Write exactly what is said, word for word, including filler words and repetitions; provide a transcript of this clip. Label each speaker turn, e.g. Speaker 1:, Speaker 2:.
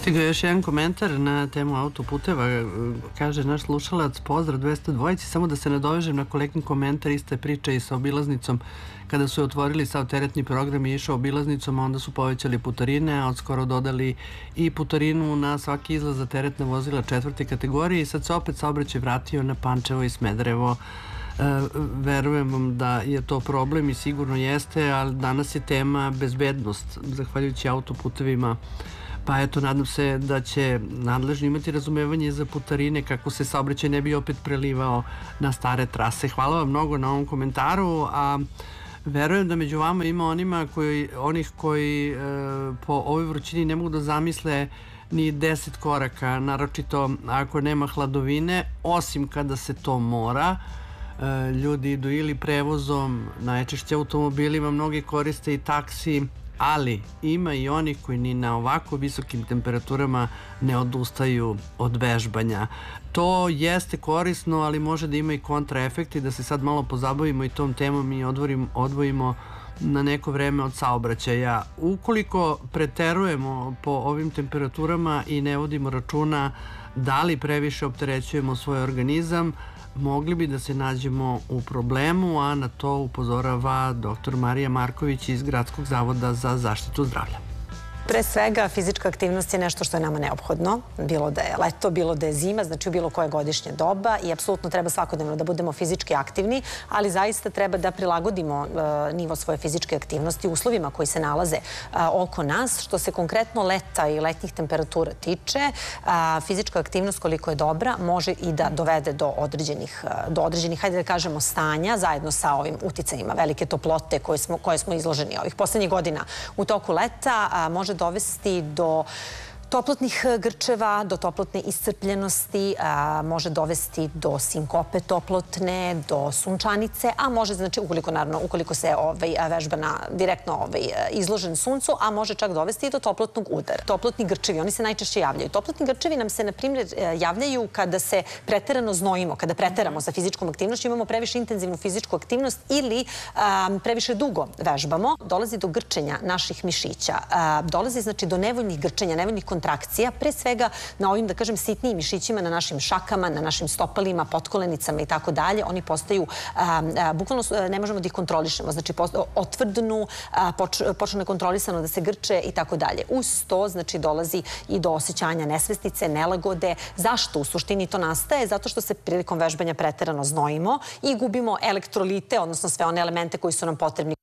Speaker 1: Stigao je još jedan komentar na temu autoputeva. Kaže naš slušalac, pozdrav dvesta dvojici, samo da se nadovežem na kolegin komentar, iste priče i sa obilaznicom. Kada su je otvorili sav teretni program i išao obilaznicom, onda su povećali putarine, a odskoro dodali i putarinu na svaki izlaz za teretna vozila četvrte kategorije i sad se opet saobraćaj vratio na Pančevo i Smederevo. Verujem vam da je to problem i sigurno jeste, ali danas je tema bezbednost, zahvaljujući autoputevima. Pa eto, nadam se da će nadležni imati razumevanje za putarine kako se saobraćaj ne bi opet prelivao na stare trase. Hvala vam mnogo na ovom komentaru, a verujem da među vama ima onima koji, onih koji e, po ovoj vrućini ne mogu da zamisle ni deset koraka, naročito ako nema hladovine, osim kada se to mora. E, ljudi idu ili prevozom, najčešće automobilima, mnogi koriste i taksi, ali ima i onih koji ni na ovako visokim temperaturama ne odustaju od vežbanja. To jeste korisno, ali može da ima i kontraefekti, da se sad malo pozabavimo i tom temom i odvojimo, odvojimo na neko vreme od saobraćaja. Ukoliko preterujemo po ovim temperaturama i ne vodimo računa da li previše opterećujemo svoj organizam, mogli bi da se nađemo u problemu, a na to upozorava doktor Marija Marković iz Gradskog zavoda za zaštitu zdravlja.
Speaker 2: Pre svega, fizička aktivnost je nešto što je nama neophodno, bilo da je leto, bilo da je zima, znači u bilo koje godišnje doba i apsolutno treba svakodnevno da budemo fizički aktivni, ali zaista treba da prilagodimo nivo svoje fizičke aktivnosti uslovima koji se nalaze oko nas. Što se konkretno leta i letnjih temperatura tiče, fizička aktivnost koliko je dobra može i da dovede do određenih, do određenih, hajde da kažemo, stanja, zajedno sa ovim uticajima velike toplote koje smo, koje smo izloženi ovih poslednjih godina u toku leta, može dovesti do toplotnih grčeva, do toplotne iscrpljenosti, može dovesti do sinkope toplotne, do sunčanice, a može, znači, ukoliko, naravno, ukoliko se ovaj, vežba na direktno ovaj, izložen suncu, a može čak dovesti i do toplotnog udara. Toplotni grčevi, oni se najčešće javljaju. Toplotni grčevi nam se, na primjer, javljaju kada se preterano znojimo, kada preteramo sa fizičkom aktivnošću, imamo previše intenzivnu fizičku aktivnost ili um, previše dugo vežbamo. Dolazi do grčenja naših mišića. Uh, dolazi, znači, do nevoljnih grčenja, nevoljnih kontrakcija, pre svega na ovim, da kažem, sitnijim mišićima, na našim šakama, na našim stopalima, potkolenicama i tako dalje. Oni postaju, a, a, bukvalno ne možemo da ih kontrolišemo, znači otvrdnu, a, poč, počne nekontrolisano da se grče i tako dalje. Uz to, znači, dolazi i do osjećanja nesvestice, nelagode. Zašto u suštini to nastaje? Zato što se prilikom vežbanja preterano znojimo i gubimo elektrolite, odnosno sve one elemente koji su nam potrebni